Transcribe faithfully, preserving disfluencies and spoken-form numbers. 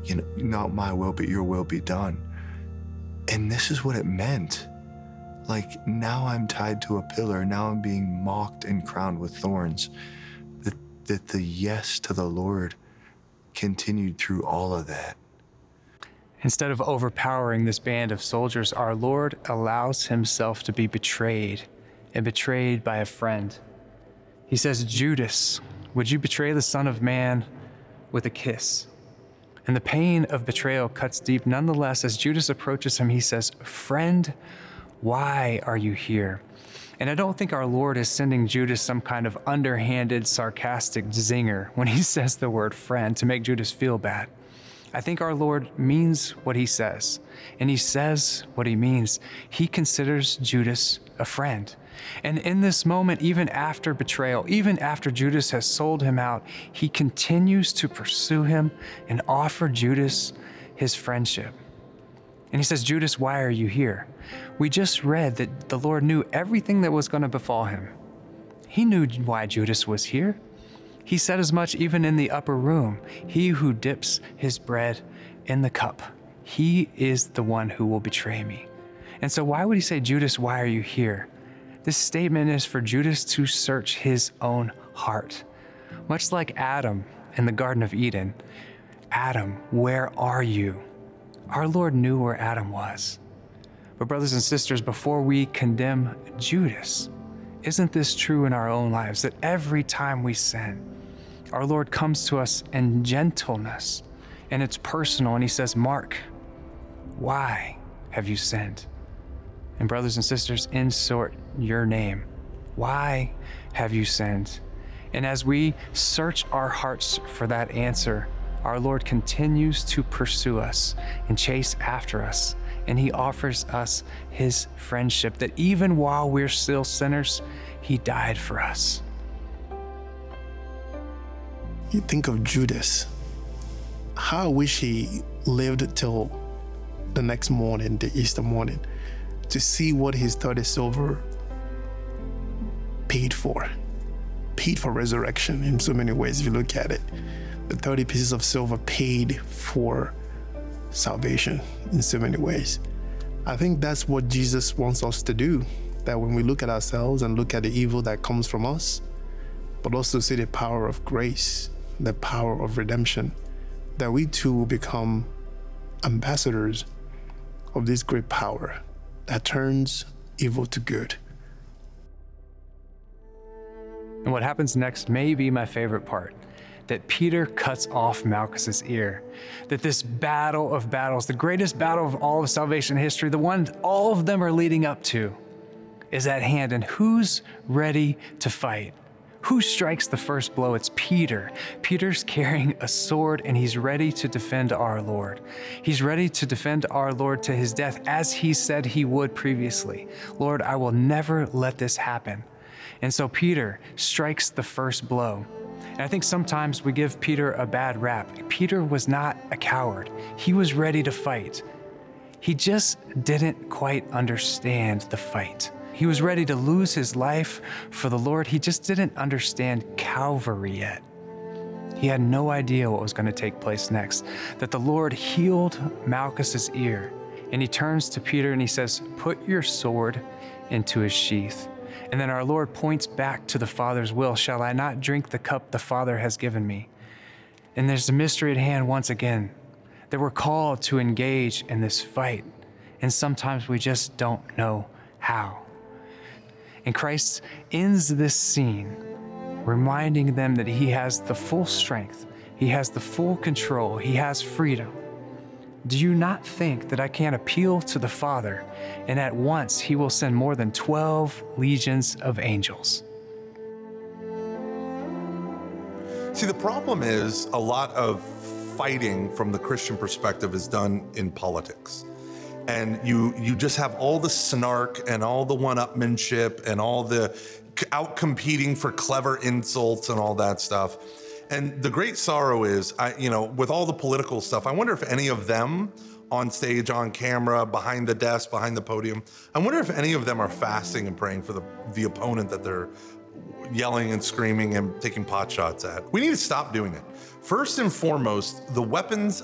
you know, not my will, but your will be done. And this is what it meant. Like, now I'm tied to a pillar. Now I'm being mocked and crowned with thorns. That, that the yes to the Lord continued through all of that. Instead of overpowering this band of soldiers, our Lord allows himself to be betrayed, and betrayed by a friend. He says, Judas, would you betray the Son of Man with a kiss? And the pain of betrayal cuts deep. Nonetheless, as Judas approaches him, he says, friend, why are you here? And I don't think our Lord is sending Judas some kind of underhanded, sarcastic zinger when he says the word friend to make Judas feel bad. I think our Lord means what he says, and he says what he means. He considers Judas a friend. And in this moment, even after betrayal, even after Judas has sold him out, he continues to pursue him and offer Judas his friendship. And he says, Judas, why are you here? We just read that the Lord knew everything that was going to befall him. He knew why Judas was here. He said as much even in the upper room. He who dips his bread in the cup, he is the one who will betray me. And so why would he say, Judas, why are you here? This statement is for Judas to search his own heart. Much like Adam in the Garden of Eden. Adam, where are you? Our Lord knew where Adam was. But brothers and sisters, before we condemn Judas, isn't this true in our own lives, that every time we sin, our Lord comes to us in gentleness, and it's personal, and he says, Mark, why have you sinned? And brothers and sisters, insert your name. Why have you sinned? And as we search our hearts for that answer, our Lord continues to pursue us and chase after us. And he offers us his friendship, that even while we're still sinners, he died for us. You think of Judas. How I wish he lived till the next morning, the Easter morning, to see what his thirty silver paid for. Paid for resurrection in so many ways, if you look at it. The thirty pieces of silver paid for salvation in so many ways. I think that's what Jesus wants us to do, that when we look at ourselves and look at the evil that comes from us, but also see the power of grace, the power of redemption, that we too will become ambassadors of this great power that turns evil to good. And what happens next may be my favorite part, that Peter cuts off Malchus's ear, that this battle of battles, the greatest battle of all of salvation history, the one all of them are leading up to, is at hand. And who's ready to fight? Who strikes the first blow? It's Peter. Peter's carrying a sword, and he's ready to defend our Lord. He's ready to defend our Lord to his death, as he said he would previously. Lord, I will never let this happen. And so Peter strikes the first blow. And I think sometimes we give Peter a bad rap. Peter was not a coward. He was ready to fight. He just didn't quite understand the fight. He was ready to lose his life for the Lord. He just didn't understand Calvary yet. He had no idea what was going to take place next, that the Lord healed Malchus's ear. And he turns to Peter and he says, put your sword into his sheath. And then our Lord points back to the Father's will. Shall I not drink the cup the Father has given me? And there's a mystery at hand once again, that we're called to engage in this fight. And sometimes we just don't know how. And Christ ends this scene reminding them that he has the full strength, he has the full control, he has freedom. Do you not think that I can appeal to the Father, and at once he will send more than twelve legions of angels? See, the problem is a lot of fighting from the Christian perspective is done in politics. And you you just have all the snark and all the one-upmanship and all the out-competing for clever insults and all that stuff. And the great sorrow is, I, you know, with all the political stuff, I wonder if any of them on stage, on camera, behind the desk, behind the podium, I wonder if any of them are fasting and praying for the, the opponent that they're yelling and screaming and taking pot shots at. We need to stop doing it. First and foremost, the weapons